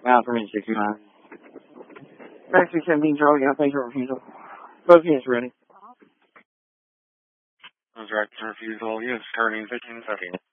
Now for me, 69. Taxi 17 Charlie, got thanks for refusal. Both units ready. Direct refusal, units turning 15 seconds.